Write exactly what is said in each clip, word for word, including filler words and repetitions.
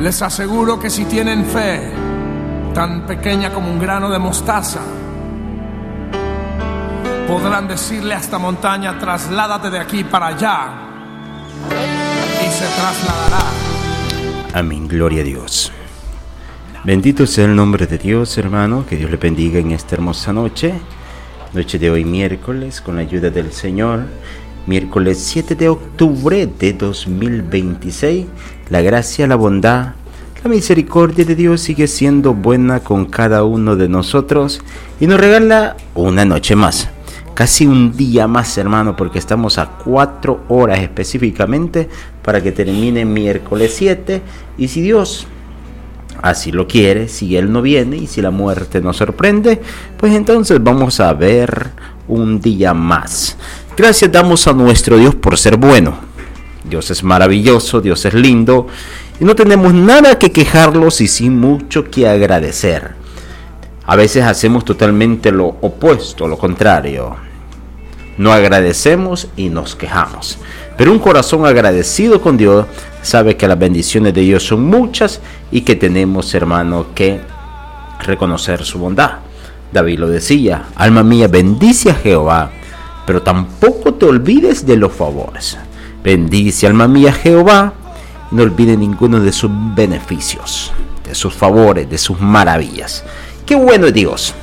Les aseguro que si tienen fe tan pequeña como un grano de mostaza, podrán decirle a esta montaña: trasládate de aquí para allá, y se trasladará. Amén, gloria a Dios. Bendito sea el nombre de Dios, hermano. Que Dios le bendiga en esta hermosa noche. Noche de hoy, miércoles, con la ayuda del Señor. Miércoles siete de octubre de dos mil veintiséis. La gracia, la bondad, la misericordia de Dios sigue siendo buena con cada uno de nosotros. Y nos regala una noche más. Casi un día más, hermano, porque estamos a cuatro horas específicamente para que termine miércoles siete. Y si Dios así lo quiere, si Él no viene y si la muerte nos sorprende, pues entonces vamos a ver un día más. Gracias damos a nuestro Dios por ser bueno. Dios es maravilloso, Dios es lindo y no tenemos nada que quejarnos y sí mucho que agradecer. A veces hacemos totalmente lo opuesto, lo contrario. No agradecemos y nos quejamos. Pero un corazón agradecido con Dios sabe que las bendiciones de Dios son muchas y que tenemos, hermano, que reconocer su bondad. David lo decía: alma mía, bendice a Jehová, pero tampoco te olvides de los favores. Bendice, alma mía, a Jehová, y no olvides ninguno de sus beneficios, de sus favores, de sus maravillas. Qué bueno es Dios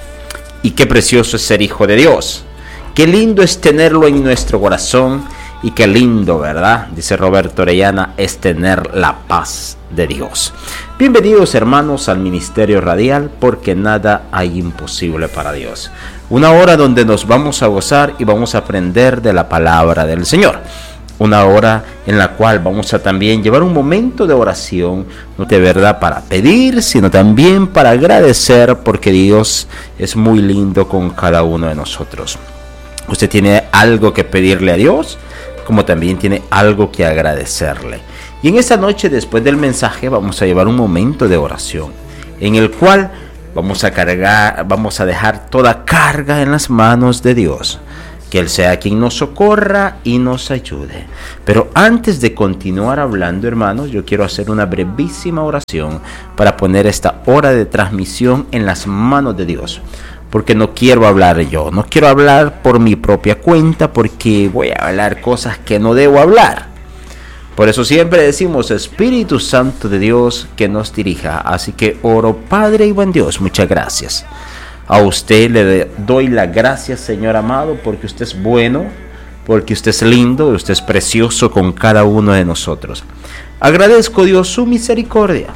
y qué precioso es ser hijo de Dios. Qué lindo es tenerlo en nuestro corazón y qué lindo, ¿verdad? Dice Roberto Orellana, es tener la paz de Dios. Bienvenidos, hermanos, al Ministerio Radial, porque nada hay imposible para Dios. Una hora donde nos vamos a gozar y vamos a aprender de la palabra del Señor. Una hora en la cual vamos a también llevar un momento de oración, no de verdad para pedir, sino también para agradecer, porque Dios es muy lindo con cada uno de nosotros. Usted tiene algo que pedirle a Dios, como también tiene algo que agradecerle. Y en esta noche, después del mensaje, vamos a llevar un momento de oración, en el cual vamos a cargar, vamos a dejar toda carga en las manos de Dios. Que Él sea quien nos socorra y nos ayude. Pero antes de continuar hablando, hermanos, yo quiero hacer una brevísima oración para poner esta hora de transmisión en las manos de Dios. Porque no quiero hablar yo, no quiero hablar por mi propia cuenta, porque voy a hablar cosas que no debo hablar. Por eso siempre decimos: Espíritu Santo de Dios, que nos dirija. Así que oro, Padre y buen Dios, muchas gracias. A usted le doy la gracia, Señor amado, porque usted es bueno, porque usted es lindo, usted es precioso con cada uno de nosotros. Agradezco, Dios, su misericordia,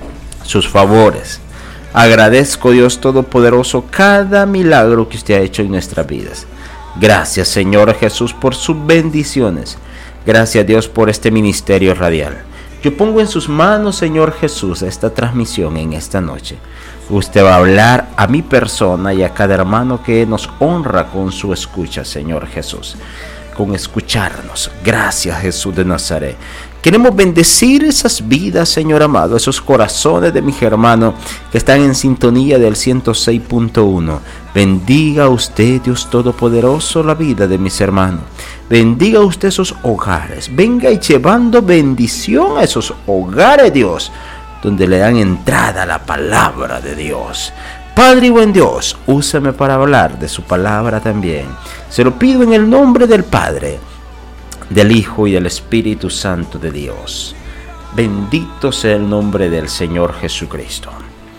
sus favores. Agradezco, Dios Todopoderoso, cada milagro que usted ha hecho en nuestras vidas. Gracias, Señor Jesús, por sus bendiciones. Gracias, Dios, por este ministerio radial. Yo pongo en sus manos, Señor Jesús, esta transmisión en esta noche. Usted va a hablar a mi persona y a cada hermano que nos honra con su escucha, Señor Jesús, con escucharnos. Gracias, Jesús de Nazaret. Queremos bendecir esas vidas, Señor amado, esos corazones de mis hermanos que están en sintonía del ciento seis punto uno. Bendiga usted, Dios Todopoderoso, la vida de mis hermanos. Bendiga usted esos hogares. Venga y llevando bendición a esos hogares, Dios, donde le dan entrada a la palabra de Dios. Padre y buen Dios, úsame para hablar de su palabra también. Se lo pido en el nombre del Padre, del Hijo y del Espíritu Santo de Dios. Bendito sea el nombre del Señor Jesucristo.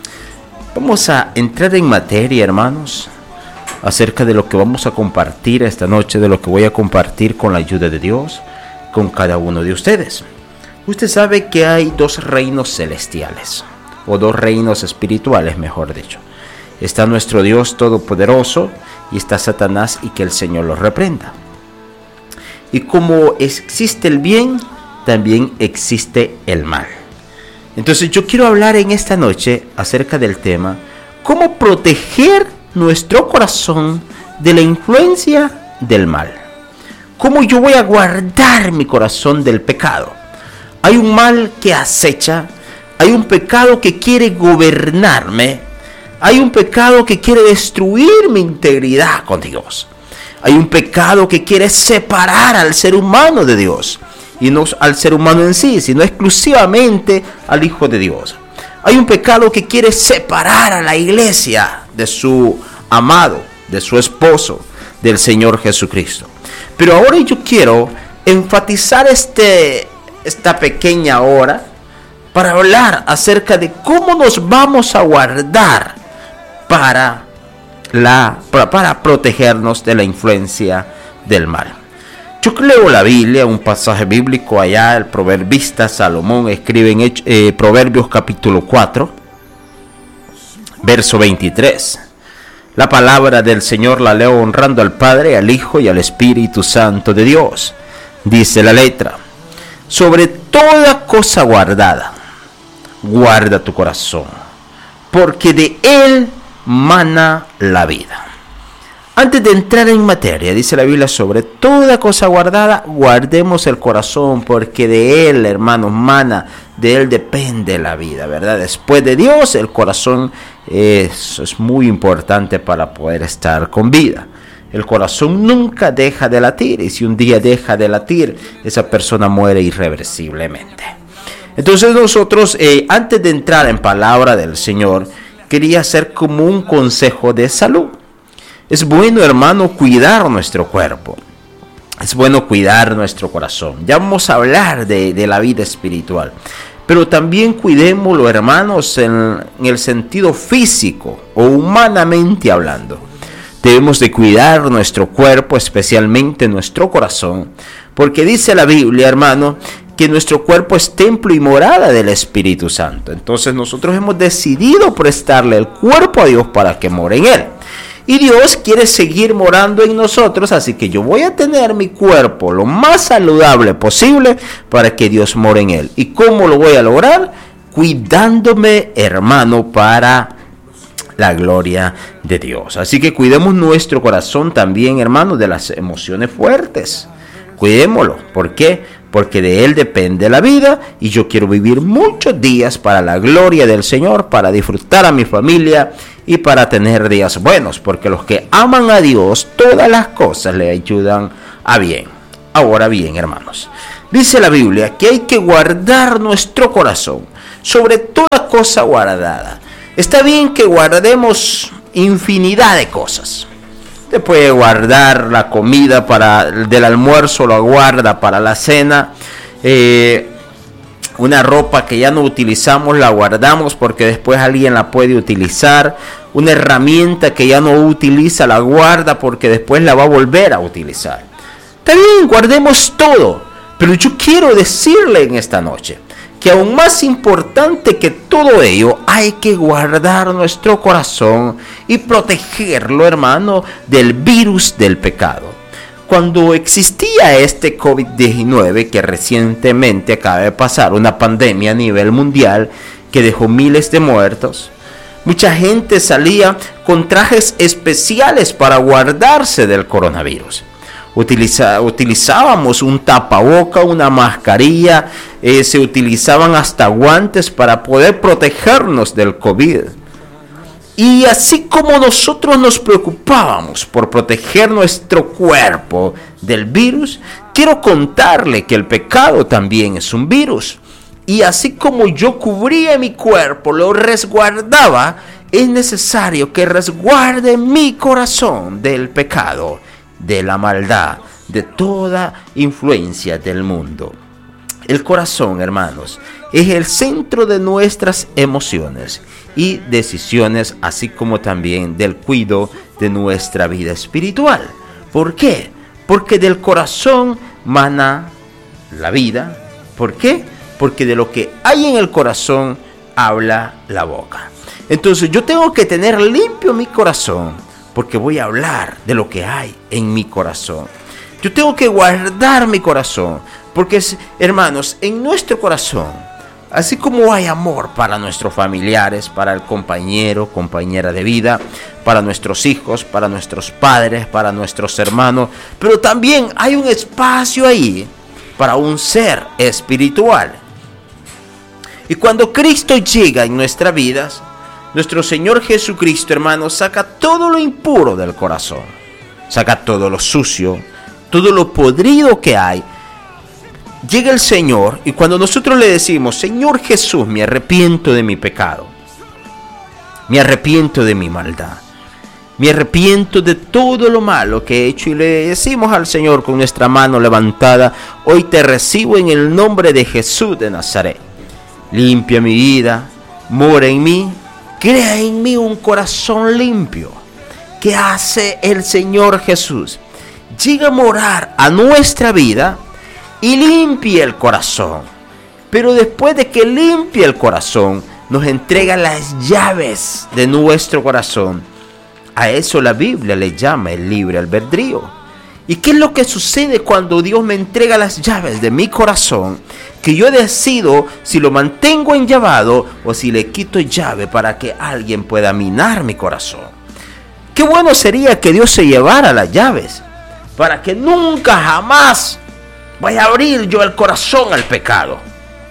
Vamos a entrar en materia, hermanos, acerca de lo que vamos a compartir esta noche, de lo que voy a compartir con la ayuda de Dios, con cada uno de ustedes. Usted sabe que hay dos reinos celestiales, o dos reinos espirituales, mejor dicho. Está nuestro Dios Todopoderoso y está Satanás, y que el Señor los reprenda. Y como existe el bien, también existe el mal. Entonces yo quiero hablar en esta noche acerca del tema: cómo proteger nuestro corazón de la influencia del mal. ¿Cómo yo voy a guardar mi corazón del pecado? Hay un mal que acecha, hay un pecado que quiere gobernarme, hay un pecado que quiere destruir mi integridad con Dios. Hay un pecado que quiere separar al ser humano de Dios. y no al ser humano en sí, sino exclusivamente al Hijo de Dios. Hay un pecado que quiere separar a la iglesia de su amado, de su esposo, del Señor Jesucristo. Pero ahora yo quiero enfatizar este, esta pequeña hora para hablar acerca de cómo nos vamos a guardar para, la, para, para protegernos de la influencia del mal. Yo leo la Biblia, un pasaje bíblico allá, el proverbista Salomón escribe en eh, Proverbios capítulo cuatro, verso veintitrés. La palabra del Señor la leo honrando al Padre, al Hijo y al Espíritu Santo de Dios. Dice la letra: sobre toda cosa guardada, guarda tu corazón, porque de él mana la vida. Antes de entrar en materia, dice la Biblia, sobre toda cosa guardada, guardemos el corazón, porque de él, hermanos, mana, de él depende la vida, ¿verdad? Después de Dios, el corazón es, es muy importante para poder estar con vida. El corazón nunca deja de latir, y si un día deja de latir, esa persona muere irreversiblemente. Entonces nosotros, eh, antes de entrar en palabra del Señor, quería hacer como un consejo de salud. Es bueno, hermano, cuidar nuestro cuerpo. Es bueno cuidar nuestro corazón. Ya vamos a hablar de, de la vida espiritual. Pero también cuidémoslo, hermanos, en, en el sentido físico o humanamente hablando. Debemos de cuidar nuestro cuerpo, especialmente nuestro corazón. Porque dice la Biblia, hermano, que nuestro cuerpo es templo y morada del Espíritu Santo. Entonces nosotros hemos decidido prestarle el cuerpo a Dios para que more en él. Y Dios quiere seguir morando en nosotros, así que yo voy a tener mi cuerpo lo más saludable posible para que Dios more en él. ¿Y cómo lo voy a lograr? Cuidándome, hermano, para la gloria de Dios. Así que cuidemos nuestro corazón también, hermano, de las emociones fuertes. Cuidémoslo. ¿Por qué? Porque de él depende la vida y yo quiero vivir muchos días para la gloria del Señor, para disfrutar a mi familia y para tener días buenos, porque los que aman a Dios, todas las cosas le ayudan a bien. Ahora bien, hermanos, dice la Biblia que hay que guardar nuestro corazón sobre toda cosa guardada. Está bien que guardemos infinidad de cosas. Usted puede guardar la comida para del almuerzo, lo guarda para la cena. Eh, una ropa que ya no utilizamos la guardamos porque después alguien la puede utilizar. Una herramienta que ya no utiliza la guarda porque después la va a volver a utilizar. Está bien, guardemos todo. Pero yo quiero decirle en esta noche que aún más importante que todo ello, hay que guardar nuestro corazón y protegerlo, hermano, del virus del pecado. Cuando existía este COVID diecinueve, que recientemente acaba de pasar, una pandemia a nivel mundial que dejó miles de muertos, mucha gente salía con trajes especiales para guardarse del coronavirus. Utiliza, utilizábamos un tapaboca, una mascarilla, eh, se utilizaban hasta guantes para poder protegernos del COVID. Y así como nosotros nos preocupábamos por proteger nuestro cuerpo del virus, quiero contarle que el pecado también es un virus. Y así como yo cubría mi cuerpo, lo resguardaba, es necesario que resguarde mi corazón del pecado, de la maldad, de toda influencia del mundo. El corazón, hermanos, es el centro de nuestras emociones y decisiones, así como también del cuidado de nuestra vida espiritual. ¿Por qué? Porque del corazón mana la vida. ¿Por qué? Porque de lo que hay en el corazón habla la boca. Entonces yo tengo que tener limpio mi corazón, porque voy a hablar de lo que hay en mi corazón. Yo tengo que guardar mi corazón, porque, hermanos, en nuestro corazón, así como hay amor para nuestros familiares, para el compañero, compañera de vida, para nuestros hijos, para nuestros padres, para nuestros hermanos, pero también hay un espacio ahí para un ser espiritual. Y cuando Cristo llega en nuestras vidas, nuestro Señor Jesucristo, hermanos, saca todo lo impuro del corazón. Saca todo lo sucio, todo lo podrido que hay. llega el Señor y cuando nosotros le decimos, Señor Jesús, me arrepiento de mi pecado, me arrepiento de mi maldad, me arrepiento de todo lo malo que he hecho, y le decimos al Señor con nuestra mano levantada, hoy te recibo en el nombre de Jesús de Nazaret. Limpia mi vida, mora en mí, crea en mí un corazón limpio. ¿Qué hace el Señor Jesús? Llega a morar a nuestra vida y limpia el corazón. Pero después de que limpia el corazón, nos entrega las llaves de nuestro corazón. A eso la Biblia le llama el libre albedrío. ¿Y qué es lo que sucede cuando Dios me entrega las llaves de mi corazón? Que yo decido si lo mantengo enllavado o si le quito llave para que alguien pueda minar mi corazón. Qué bueno sería que Dios se llevara las llaves para que nunca jamás vaya a abrir yo el corazón al pecado.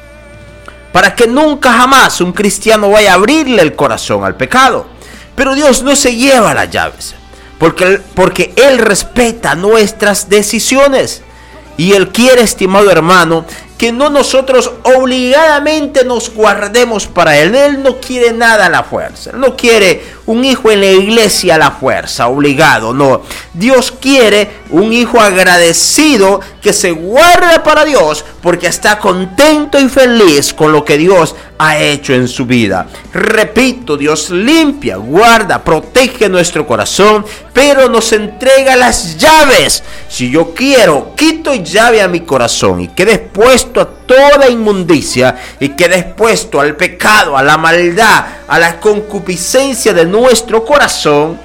Para que nunca jamás un cristiano vaya a abrirle el corazón al pecado. Pero Dios no se lleva las llaves, porque, porque Él respeta nuestras decisiones. Y Él quiere, estimado hermano, que no nosotros obligadamente nos guardemos para Él. Él no quiere nada a la fuerza. Él no quiere un hijo en la iglesia a la fuerza, obligado. No, Dios quiere un hijo agradecido que se guarda para Dios porque está contento y feliz con lo que Dios ha hecho en su vida. Repito, Dios limpia, guarda, protege nuestro corazón, pero nos entrega las llaves. Si yo quiero, quito llave a mi corazón y quede expuesto a toda inmundicia y quede expuesto al pecado, a la maldad, a la concupiscencia de nuestro corazón,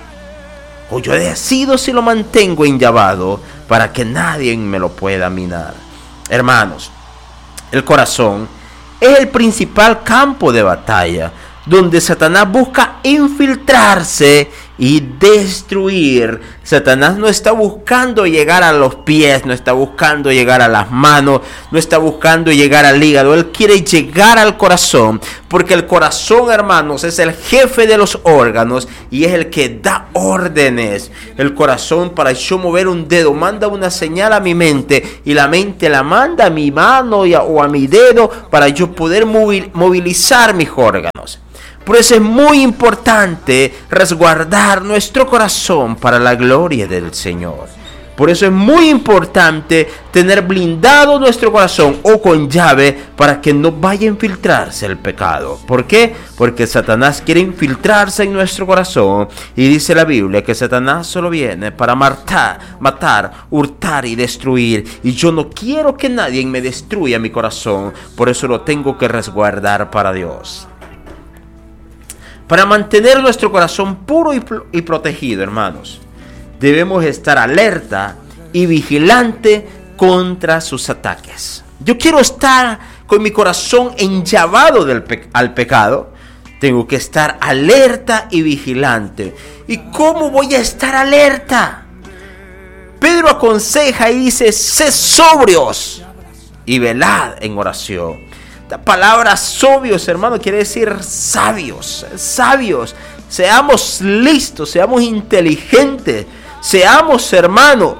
o yo decido si lo mantengo enllavado para que nadie me lo pueda minar. Hermanos, el corazón es el principal campo de batalla donde Satanás busca infiltrarse y destruir. Satanás no está buscando llegar a los pies, no está buscando llegar a las manos, no está buscando llegar al hígado. Él quiere llegar al corazón, porque el corazón, hermanos, es el jefe de los órganos y es el que da órdenes. El corazón, para yo mover un dedo, manda una señal a mi mente y la mente la manda a mi mano y a, o a mi dedo para yo poder movilizar mis órganos. Por eso es muy importante resguardar nuestro corazón para la gloria del Señor. Por eso es muy importante tener blindado nuestro corazón o con llave para que no vaya a infiltrarse el pecado. ¿Por qué? Porque Satanás quiere infiltrarse en nuestro corazón. Y dice la Biblia que Satanás solo viene para matar, matar, hurtar y destruir. Y yo no quiero que nadie me destruya mi corazón. Por eso lo tengo que resguardar para Dios. Para mantener nuestro corazón puro y, pl- y protegido, hermanos, debemos estar alerta y vigilante contra sus ataques. Yo quiero estar con mi corazón enllavado del pe- al pecado. Tengo que estar alerta y vigilante. ¿Y cómo voy a estar alerta? Pedro aconseja y dice, sed sobrios y velad en oración. La palabra sobrios, hermano, quiere decir sabios, sabios. Seamos listos, seamos inteligentes, seamos, hermano,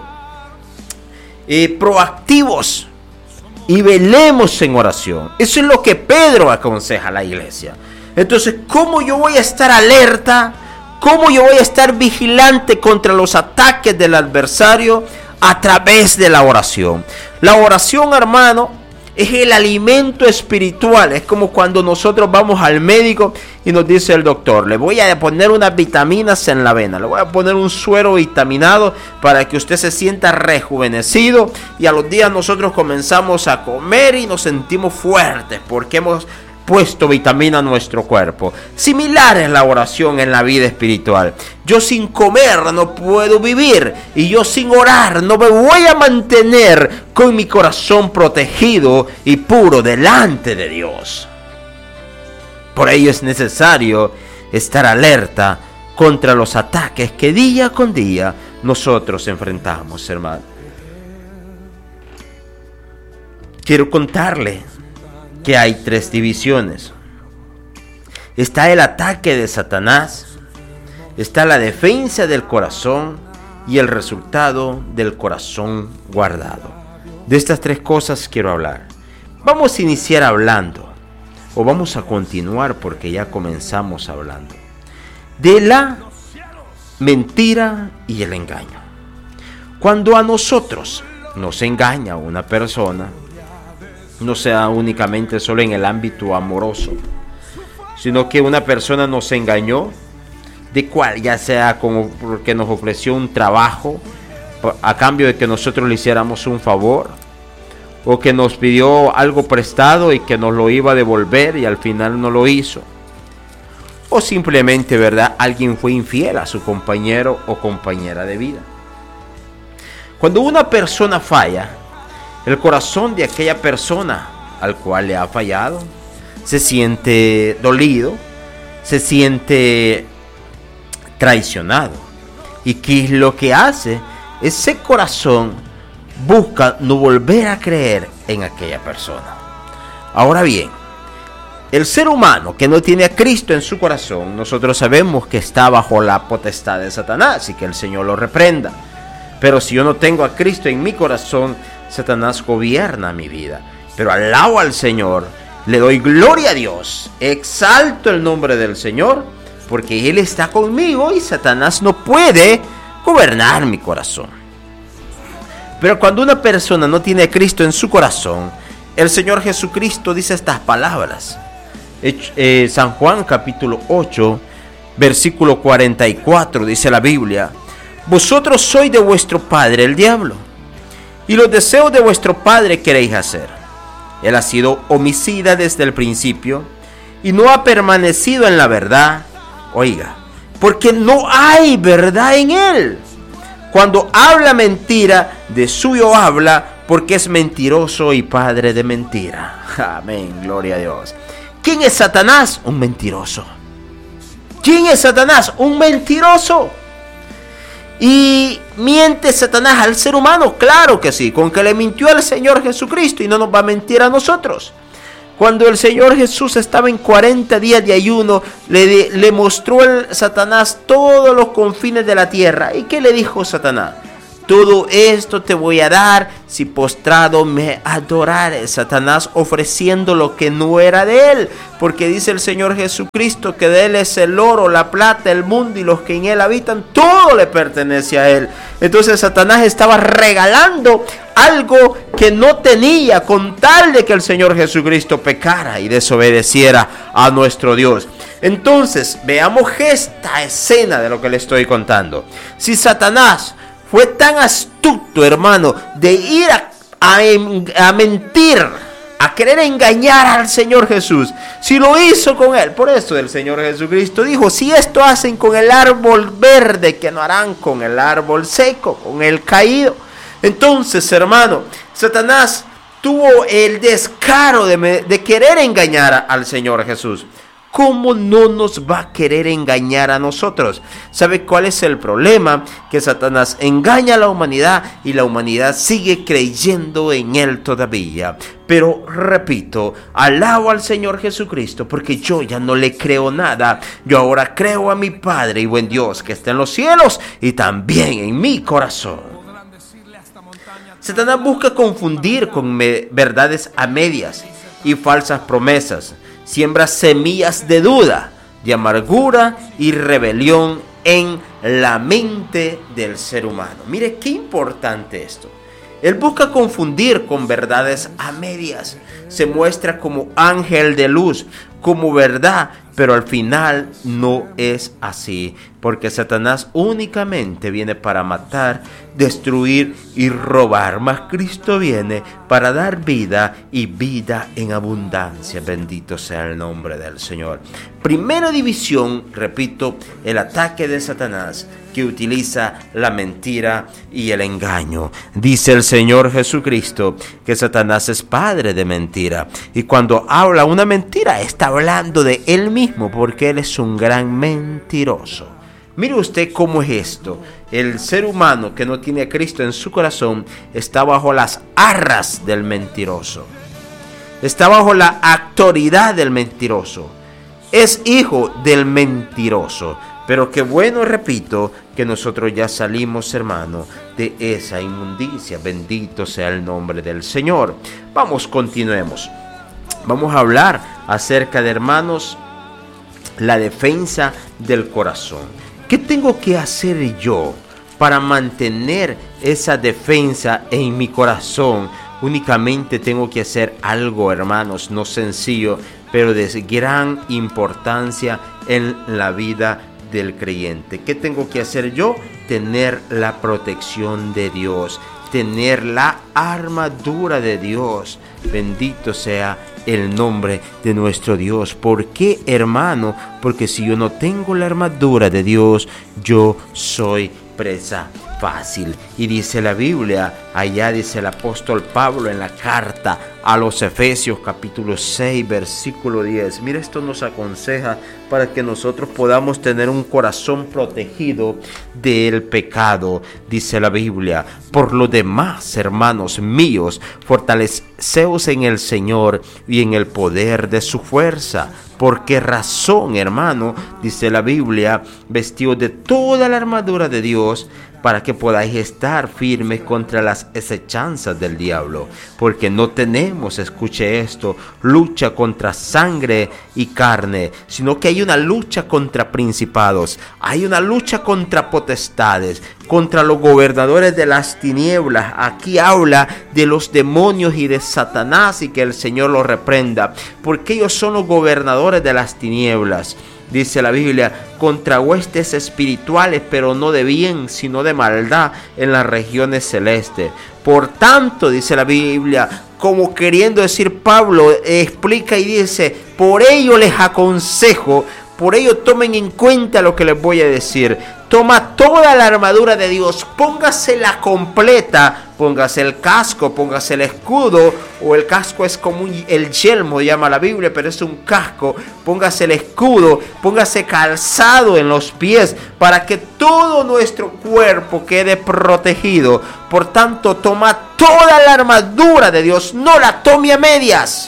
eh, proactivos y velemos en oración. Eso es lo que Pedro aconseja a la iglesia. Entonces, ¿cómo yo voy a estar alerta? ¿Cómo yo voy a estar vigilante contra los ataques del adversario? A través de la oración. La oración, hermano, es el alimento espiritual. Es como cuando nosotros vamos al médico y nos dice el doctor, le voy a poner unas vitaminas en la vena, le voy a poner un suero vitaminado para que usted se sienta rejuvenecido, y a los días nosotros comenzamos a comer y nos sentimos fuertes porque hemos puesto vitamina a nuestro cuerpo. Similar es la oración en la vida espiritual. Yo sin comer no puedo vivir, y yo sin orar no me voy a mantener con mi corazón protegido y puro delante de Dios. Por ello es necesario estar alerta contra los ataques que día con día nosotros enfrentamos, hermano. Quiero contarle que hay tres divisiones. Está el ataque de Satanás, está la defensa del corazón y el resultado del corazón guardado. De estas tres cosas quiero hablar. Vamos a iniciar hablando, o vamos a continuar porque ya comenzamos hablando, de la mentira y el engaño. Cuando a nosotros nos engaña una persona, no sea únicamente solo en el ámbito amoroso, sino que una persona nos engañó, de cual, ya sea como porque nos ofreció un trabajo a cambio de que nosotros le hiciéramos un favor, o que nos pidió algo prestado y que nos lo iba a devolver y al final no lo hizo, o simplemente, ¿verdad?, alguien fue infiel a su compañero o compañera de vida. Cuando una persona falla, el corazón de aquella persona al cual le ha fallado se siente dolido, se siente traicionado. ¿Y qué es lo que hace? Ese corazón busca no volver a creer en aquella persona. Ahora bien, el ser humano que no tiene a Cristo en su corazón, nosotros sabemos que está bajo la potestad de Satanás y que el Señor lo reprenda. Pero si yo no tengo a Cristo en mi corazón, Satanás gobierna mi vida. Pero alabo al Señor, le doy gloria a Dios, exalto el nombre del Señor, porque Él está conmigo y Satanás no puede gobernar mi corazón. Pero cuando una persona no tiene a Cristo en su corazón, el Señor Jesucristo dice estas palabras. Eh, San Juan capítulo ocho, versículo cuarenta y cuatro, dice la Biblia: vosotros sois de vuestro padre el diablo, y los deseos de vuestro padre queréis hacer. Él ha sido homicida desde el principio, y no ha permanecido en la verdad. Oiga, porque no hay verdad en él. Cuando habla mentira, de suyo habla, porque es mentiroso y padre de mentira. Amén, gloria a Dios. ¿Quién es Satanás? Un mentiroso. ¿Quién es Satanás? Un mentiroso. ¿Y miente Satanás al ser humano? Claro que sí, con que le mintió al Señor Jesucristo y no nos va a mentir a nosotros. Cuando el Señor Jesús estaba en cuarenta días de ayuno, le, le mostró el Satanás todos los confines de la tierra. ¿Y qué le dijo Satanás? Todo esto te voy a dar si postrado me adorares. Satanás ofreciendo lo que no era de él, porque dice el Señor Jesucristo que de él es el oro, la plata, el mundo y los que en él habitan, todo le pertenece a él. Entonces Satanás estaba regalando algo que no tenía, con tal de que el Señor Jesucristo pecara y desobedeciera a nuestro Dios. Entonces veamos esta escena de lo que le estoy contando. Si Satanás fue tan astuto, hermano, de ir a, a, a mentir, a querer engañar al Señor Jesús, si lo hizo con él, por eso el Señor Jesucristo dijo: si esto hacen con el árbol verde, que no harán con el árbol seco, con el caído. Entonces, hermano, Satanás tuvo el descaro de, de querer engañar al Señor Jesús. ¿Cómo no nos va a querer engañar a nosotros? ¿Sabe cuál es el problema? Que Satanás engaña a la humanidad y la humanidad sigue creyendo en él todavía. Pero repito, alabo al Señor Jesucristo, porque yo ya no le creo nada. Yo ahora creo a mi Padre y buen Dios que está en los cielos y también en mi corazón. Satanás busca confundir con verdades a medias y falsas promesas. Siembra semillas de duda, de amargura y rebelión en la mente del ser humano. Mire qué importante esto. Él busca confundir con verdades a medias. Se muestra como ángel de luz, como verdad, pero al final no es así, porque Satanás únicamente viene para matar, destruir y robar, mas Cristo viene para dar vida y vida en abundancia. Bendito sea el nombre del Señor. Primera división, repito, el ataque de Satanás, que utiliza la mentira y el engaño. Dice el Señor Jesucristo que Satanás es padre de mentira, y cuando habla una mentira está hablando de él mismo, porque él es un gran mentiroso. Mire usted cómo es esto. El ser humano que no tiene a Cristo en su corazón está bajo las arras del mentiroso, está bajo la autoridad del mentiroso, es hijo del mentiroso. Pero qué bueno, repito, que nosotros ya salimos, hermano, de esa inmundicia. Bendito sea el nombre del Señor. Vamos, continuemos. Vamos a hablar acerca de, hermanos, la defensa del corazón. ¿Qué tengo que hacer yo para mantener esa defensa en mi corazón? Únicamente tengo que hacer algo, hermanos, no sencillo, pero de gran importancia en la vida del creyente. ¿Qué tengo que hacer yo? Tener la protección de Dios, tener la armadura de Dios. Bendito sea el nombre de nuestro Dios. ¿Por qué, hermano? Porque si yo no tengo la armadura de Dios, yo soy presa fácil. Y dice la Biblia, allá dice el apóstol Pablo en la carta a los Efesios capítulo seis versículo diez. Mira, esto nos aconseja para que nosotros podamos tener un corazón protegido del pecado. Dice la Biblia: por lo demás, hermanos míos, fortaleceos en el Señor y en el poder de su fuerza. ¿Por qué razón, hermano? Dice la Biblia: vestidos de toda la armadura de Dios, para que podáis estar firmes contra las acechanzas del diablo. Porque no tenemos, escuche esto, lucha contra sangre y carne, sino que hay una lucha contra principados, hay una lucha contra potestades, contra los gobernadores de las tinieblas. Aquí habla de los demonios y de Satanás, y que el Señor los reprenda, porque ellos son los gobernadores de las tinieblas. Dice la Biblia: contra huestes espirituales, pero no de bien, sino de maldad en las regiones celestes. Por tanto, dice la Biblia, como queriendo decir Pablo, explica y dice: por ello les aconsejo, por ello tomen en cuenta lo que les voy a decir. Toma toda la armadura de Dios, póngasela completa, póngase el casco, póngase el escudo, o el casco es como un, el yelmo llama la Biblia, pero es un casco. Póngase el escudo, póngase calzado en los pies, para que todo nuestro cuerpo quede protegido. Por tanto, toma toda la armadura de Dios, no la tome a medias.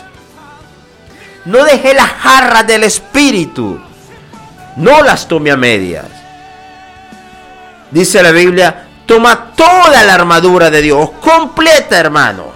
No deje las jarras del Espíritu, no las tome a medias. Dice la Biblia: toma toda la armadura de Dios, completa, hermano.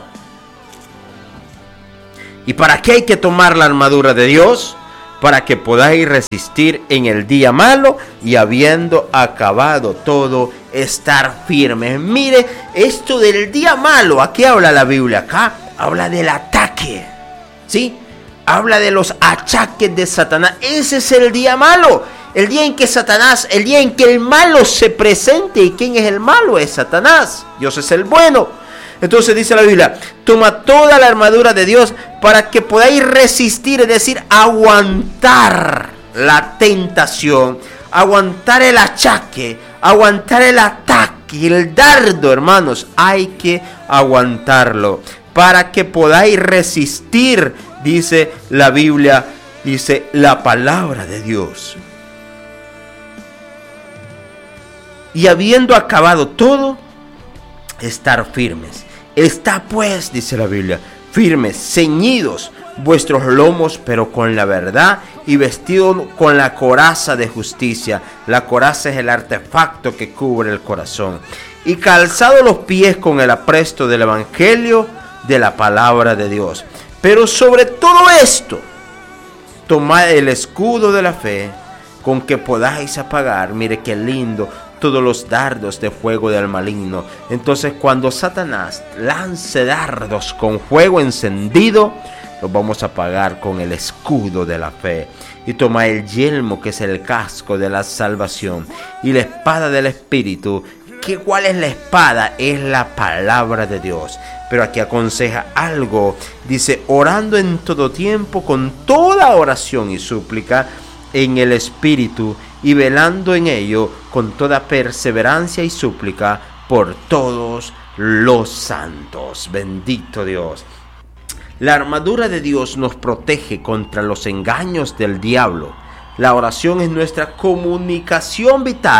¿Y para qué hay que tomar la armadura de Dios? Para que podáis resistir en el día malo, y habiendo acabado todo, estar firmes. Mire, esto del día malo, ¿a qué habla la Biblia? Acá habla del ataque, ¿sí? Habla de los achaques de Satanás. Ese es el día malo. El día en que Satanás, el día en que el malo se presente. ¿Y quién es el malo? Es Satanás. Dios es el bueno. Entonces dice la Biblia: toma toda la armadura de Dios para que podáis resistir, es decir, aguantar la tentación, aguantar el achaque, aguantar el ataque, el dardo, hermanos. Hay que aguantarlo para que podáis resistir, dice la Biblia, dice la palabra de Dios. Y habiendo acabado todo, estar firmes. Está pues, dice la Biblia, firmes, ceñidos vuestros lomos, pero con la verdad, y vestidos con la coraza de justicia. La coraza es el artefacto que cubre el corazón. Y calzados los pies con el apresto del evangelio de la palabra de Dios. Pero sobre todo esto, tomad el escudo de la fe, con que podáis apagar, mire qué lindo, todos los dardos de fuego del maligno. Entonces, cuando Satanás lance dardos con fuego encendido, los vamos a apagar con el escudo de la fe. Y toma el yelmo, que es el casco de la salvación, y la espada del Espíritu. ¿Qué, ¿Cuál es la espada? Es la palabra de Dios. Pero aquí aconseja algo. Dice: orando en todo tiempo con toda oración y súplica en el Espíritu, y velando en ello con toda perseverancia y súplica por todos los santos. Bendito Dios. La armadura de Dios nos protege contra los engaños del diablo. La oración es nuestra comunicación vital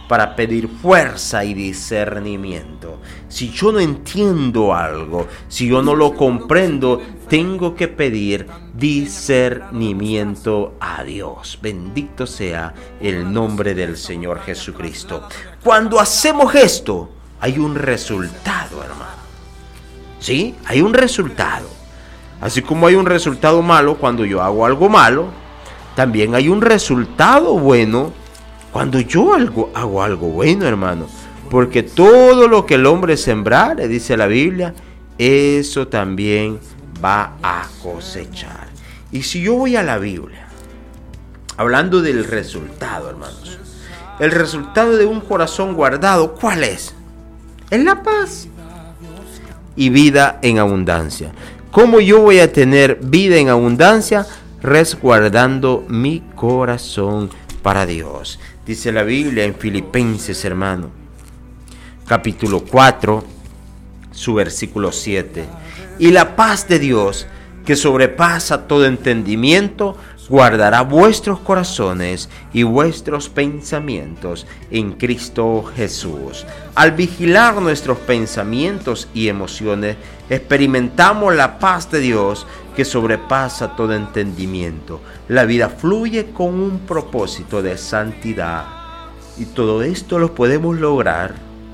para pedir fuerza y discernimiento. Si yo no entiendo algo, si yo no lo comprendo, tengo que pedir discernimiento a Dios. Bendito sea el nombre del Señor Jesucristo. Cuando hacemos esto, hay un resultado, hermano. ¿Sí? Hay un resultado. Así como hay un resultado malo cuando yo hago algo malo, también hay un resultado bueno cuando yo algo, hago algo bueno, hermano. Porque todo lo que el hombre sembrare, dice la Biblia, eso también va a cosechar. Y si yo voy a la Biblia, hablando del resultado, hermanos, el resultado de un corazón guardado, ¿cuál es? Es la paz y vida en abundancia. ¿Cómo yo voy a tener vida en abundancia? Resguardando mi corazón para Dios. Dice la Biblia en Filipenses, hermano, capítulo cuatro, su versículo siete. Y la paz de Dios, que sobrepasa todo entendimiento, guardará vuestros corazones y vuestros pensamientos en Cristo Jesús. Al vigilar nuestros pensamientos y emociones, experimentamos la paz de Dios que sobrepasa todo entendimiento. La vida fluye con un propósito de santidad. Y todo esto lo podemos lograr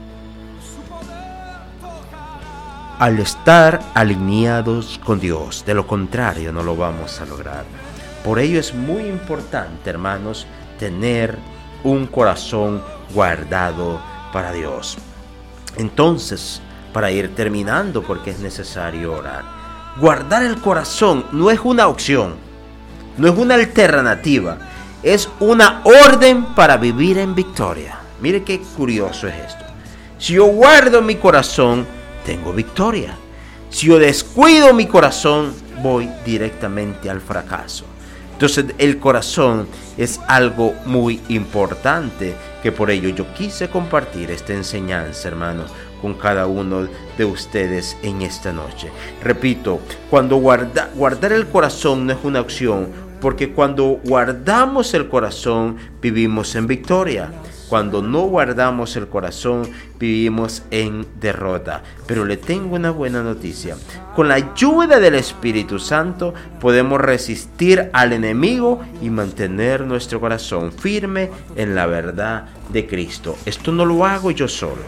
al estar alineados con Dios. De lo contrario, no lo vamos a lograr. Por ello es muy importante, hermanos, tener un corazón guardado para Dios. Entonces, para ir terminando, porque es necesario orar, guardar el corazón no es una opción, no es una alternativa, es una orden para vivir en victoria. Mire qué curioso es esto. Si yo guardo mi corazón, tengo victoria. Si yo descuido mi corazón, voy directamente al fracaso. Entonces el corazón es algo muy importante, que por ello yo quise compartir esta enseñanza, hermano, con cada uno de ustedes en esta noche. Repito, cuando guarda, guardar el corazón no es una opción, porque cuando guardamos el corazón vivimos en victoria. Cuando no guardamos el corazón, vivimos en derrota. Pero le tengo una buena noticia. Con la ayuda del Espíritu Santo podemos resistir al enemigo y mantener nuestro corazón firme en la verdad de Cristo. Esto no lo hago yo solo.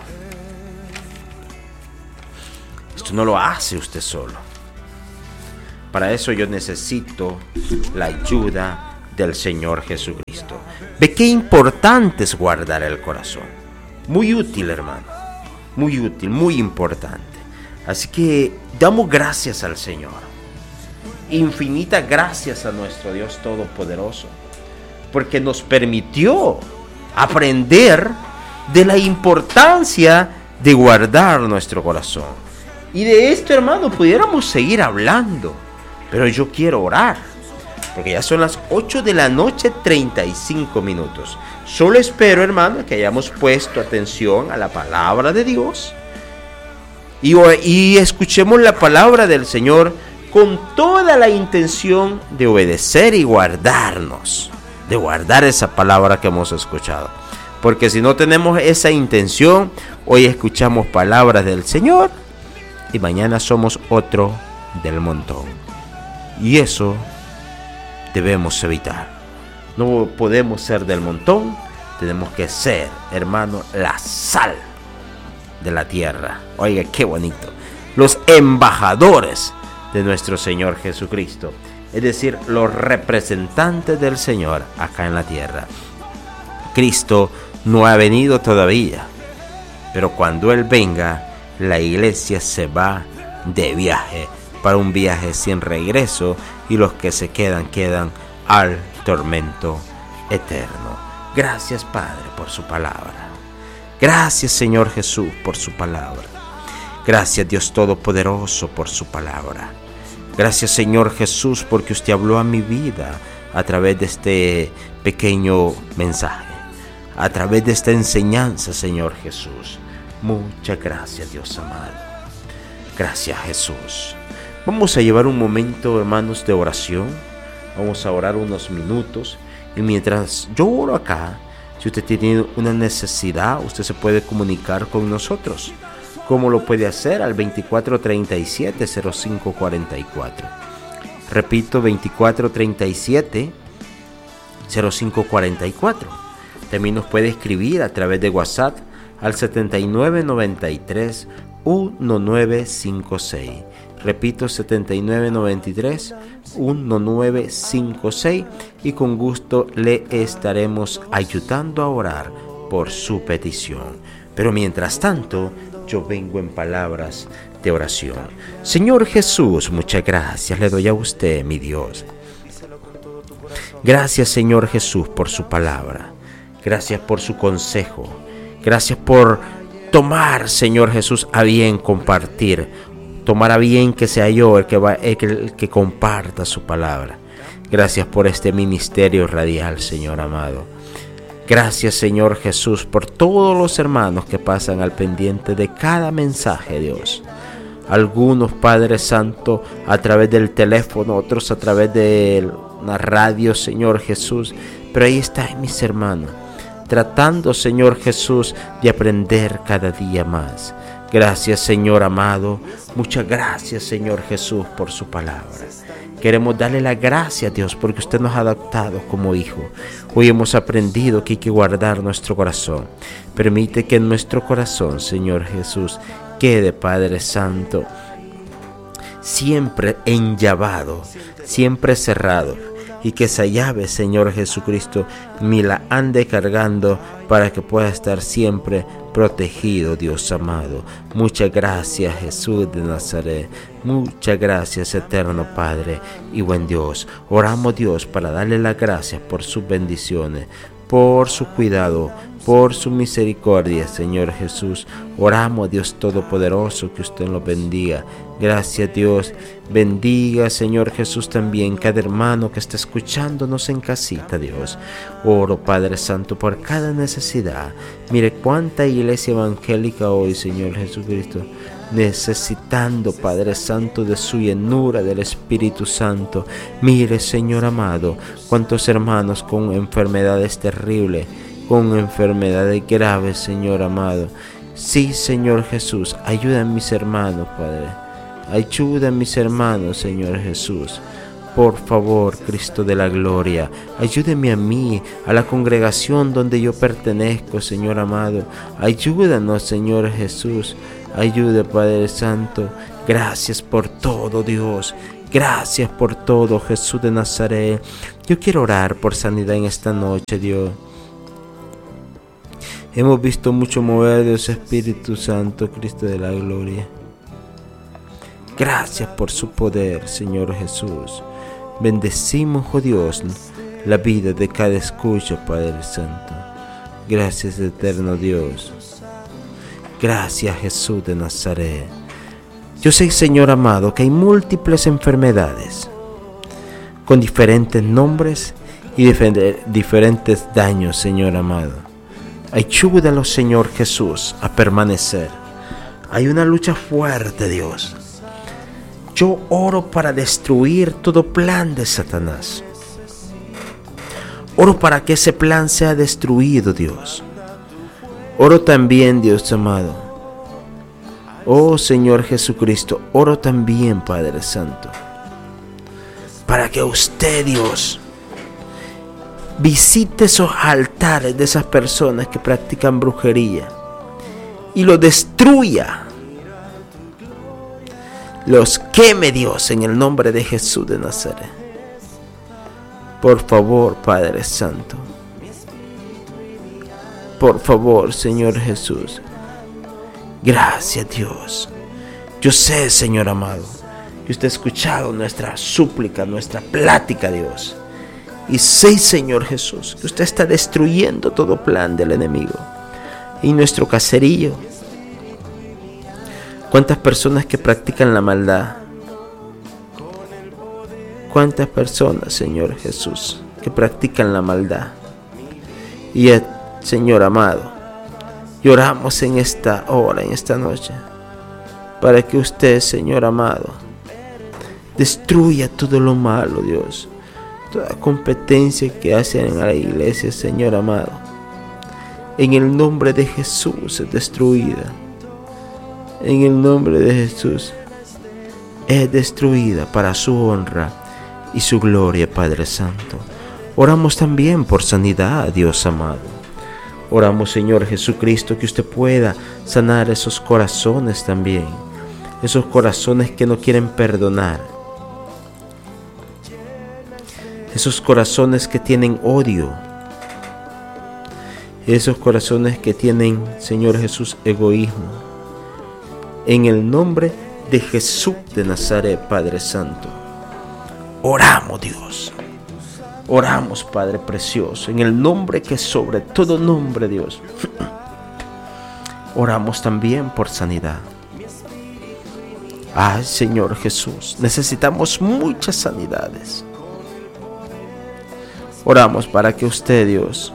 Esto no lo hace usted solo. Para eso yo necesito la ayuda del Señor Jesucristo. Ve qué importante es guardar el corazón. Muy útil, hermano. Muy útil, muy importante. Así que damos gracias al Señor. Infinitas gracias a nuestro Dios Todopoderoso, porque nos permitió aprender de la importancia de guardar nuestro corazón. Y de esto, hermano, pudiéramos seguir hablando, pero yo quiero orar. Porque ya son las ocho de la noche, treinta y cinco minutos. Solo espero, hermano, que hayamos puesto atención a la palabra de Dios. Y, y escuchemos la palabra del Señor con toda la intención de obedecer y guardarnos. De guardar esa palabra que hemos escuchado. Porque si no tenemos esa intención, hoy escuchamos palabras del Señor y mañana somos otro del montón. Y eso debemos evitar. No podemos ser del montón, tenemos que ser, hermano, la sal de la tierra. Oiga, qué bonito. Los embajadores de nuestro Señor Jesucristo, es decir, los representantes del Señor acá en la tierra. Cristo no ha venido todavía, pero cuando Él venga, la iglesia se va de viaje, para un viaje sin regreso, y los que se quedan, quedan al tormento eterno. Gracias, Padre, por su palabra. Gracias, Señor Jesús, por su palabra. Gracias, Dios Todopoderoso, por su palabra. Gracias, Señor Jesús, porque usted habló a mi vida a través de este pequeño mensaje, a través de esta enseñanza, Señor Jesús. Muchas gracias, Dios amado. Gracias, Jesús. Vamos a llevar un momento, hermanos, de oración. Vamos a orar unos minutos. Y mientras yo oro acá, Si usted tiene una necesidad, usted se puede comunicar con nosotros. ¿Cómo lo puede hacer? Al veinticuatro treinta y siete cero cinco cuarenta y cuatro. Repito, veinticuatro treinta y siete cero cinco cuarenta y cuatro. También nos puede escribir a través de WhatsApp al setenta y nueve noventa y tres diecinueve cincuenta y seis. Repito, setenta y nueve noventa y tres diecinueve cincuenta y seis, y con gusto le estaremos ayudando a orar por su petición. Pero mientras tanto, yo vengo en palabras de oración. Señor Jesús, muchas gracias le doy a usted, mi Dios. Gracias, Señor Jesús, por su palabra. Gracias por su consejo. Gracias por tomar, Señor Jesús, a bien compartir. Tomar a bien que sea yo el que, va, el que, el que comparta su palabra. Gracias por este ministerio radial, Señor amado. Gracias, Señor Jesús, por todos los hermanos que pasan al pendiente de cada mensaje, Dios. Algunos, Padre Santo, a través del teléfono, otros a través de una radio, Señor Jesús. Pero ahí están mis hermanos, tratando, Señor Jesús, de aprender cada día más. Gracias, Señor amado. Muchas gracias, Señor Jesús, por su palabra. Queremos darle la gracia a Dios porque usted nos ha adoptado como hijo. Hoy hemos aprendido que hay que guardar nuestro corazón. Permite que en nuestro corazón, Señor Jesús, quede, Padre Santo, siempre enllavado, siempre cerrado. Y que esa llave, Señor Jesucristo, me la ande cargando para que pueda estar siempre protegido, Dios amado. Muchas gracias, Jesús de Nazaret. Muchas gracias, eterno Padre y buen Dios. Oramos, Dios, para darle las gracias por sus bendiciones, por su cuidado, por su misericordia, Señor Jesús. Oramos, Dios Todopoderoso, que usted nos bendiga. Gracias, Dios. Bendiga, Señor Jesús, también cada hermano que está escuchándonos en casita, Dios. Oro, Padre Santo, por cada necesidad. Mire cuánta iglesia evangélica hoy, Señor Jesucristo, necesitando, Padre Santo, de su llenura del Espíritu Santo. Mire, Señor amado, cuántos hermanos con enfermedades terribles, con enfermedades graves, Señor amado. Sí, Señor Jesús, ayuda a mis hermanos, Padre. Ayuda a mis hermanos, Señor Jesús. Por favor, Cristo de la gloria, ayúdeme a mí, a la congregación donde yo pertenezco, Señor amado. Ayúdanos, Señor Jesús. Ayuda, Padre Santo. Gracias por todo, Dios. Gracias por todo, Jesús de Nazaret. Yo quiero orar por sanidad en esta noche, Dios. Hemos visto mucho mover de Dios Espíritu Santo, Cristo de la gloria. Gracias por su poder, Señor Jesús. Bendecimos, oh Dios, la vida de cada escucha, Padre Santo. Gracias, eterno Dios. Gracias, Jesús de Nazaret. Yo sé, Señor amado, que hay múltiples enfermedades con diferentes nombres y diferentes daños, Señor amado. Ayúdalos, Señor Jesús, a permanecer. Hay una lucha fuerte, Dios. Yo oro para destruir todo plan de Satanás. Oro para que ese plan sea destruido, Dios. Oro también, Dios amado. Oh Señor Jesucristo, oro también, Padre Santo, para que usted, Dios, visite esos altares de esas personas que practican brujería y los destruya. Los queme, Dios, en el nombre de Jesús de Nazaret. Por favor, Padre Santo. Por favor, Señor Jesús. Gracias, Dios. Yo sé, Señor amado, que usted ha escuchado nuestra súplica, nuestra plática, Dios. Y sé, Señor Jesús, que usted está destruyendo todo plan del enemigo. Y nuestro caserío. ¿Cuántas personas que practican la maldad? ¿Cuántas personas, Señor Jesús, que practican la maldad? Y, Señor amado, lloramos en esta hora, en esta noche, para que usted, Señor amado, destruya todo lo malo, Dios. Toda competencia que hacen en la iglesia, Señor amado. en el nombre de Jesús es destruida. En el nombre de Jesús es destruida para su honra y su gloria, Padre Santo. Oramos también por sanidad, Dios amado. Oramos, Señor Jesucristo, que usted pueda sanar esos corazones también, esos corazones que no quieren perdonar, esos corazones que tienen odio, esos corazones que tienen, Señor Jesús, egoísmo. En el nombre de Jesús de Nazaret, Padre Santo, oramos, Dios. Oramos, Padre precioso, en el nombre que es sobre todo nombre, Dios. Oramos también por sanidad. Ay, Señor Jesús, necesitamos muchas sanidades. Oramos para que usted, Dios,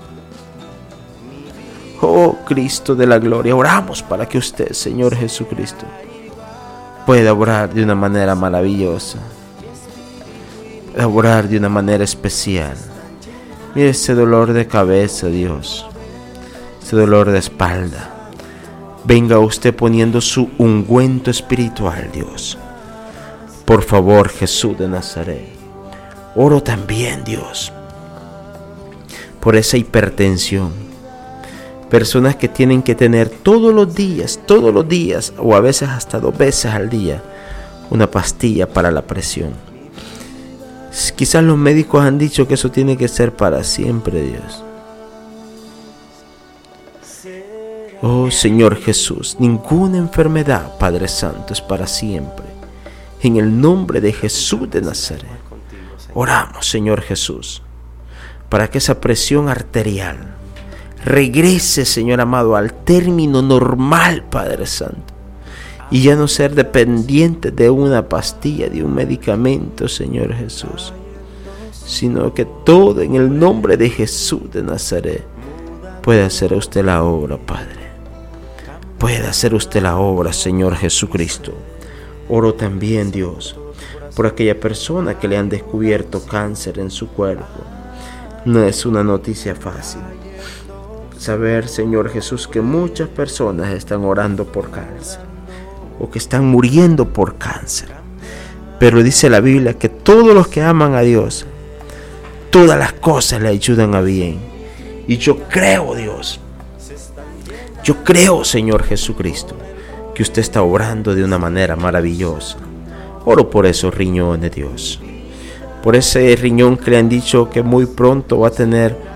oh Cristo de la gloria, oramos para que usted, Señor Jesucristo, pueda obrar de una manera maravillosa, pueda obrar de una manera especial. Mire ese dolor de cabeza, Dios, ese dolor de espalda. Venga usted poniendo su ungüento espiritual, Dios. Por favor, Jesús de Nazaret. Oro también, Dios, por esa hipertensión. Personas que tienen que tener todos los días, todos los días, o a veces hasta dos veces al día, una pastilla para la presión. Quizás los médicos han dicho que eso tiene que ser para siempre, Dios. Oh Señor Jesús, ninguna enfermedad, Padre Santo, es para siempre. En el nombre de Jesús de Nazaret, oramos, Señor Jesús, para que esa presión arterial regrese, Señor amado, al término normal, Padre Santo, y ya no ser dependiente de una pastilla, de un medicamento, Señor Jesús, sino que todo en el nombre de Jesús de Nazaret puede hacer usted la obra, Padre. Puede hacer usted la obra, Señor Jesucristo. Oro también, Dios, por aquella persona que le han descubierto cáncer en su cuerpo. No es una noticia fácil saber, Señor Jesús, que muchas personas están orando por cáncer o que están muriendo por cáncer. Pero dice la Biblia que todos los que aman a Dios, todas las cosas le ayudan a bien. Y yo creo, Dios, yo creo, Señor Jesucristo, que usted está obrando de una manera maravillosa. Oro por esos riñones, Dios, por ese riñón que le han dicho que muy pronto va a tener